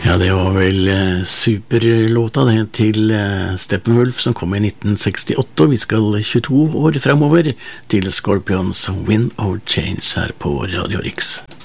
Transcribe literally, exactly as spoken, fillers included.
Ja, det var vel eh, superlåta det til eh, Steppenwolf som kom i nitten sekstiåtte, og vi skal tjueto år fremover til Scorpions Wind of Change her på Radio Rix.